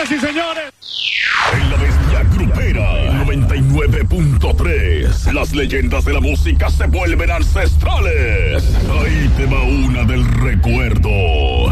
Señoras y señores. En la bestia grupera 99.3, las leyendas de la música se vuelven ancestrales. Ahí te va una del recuerdo.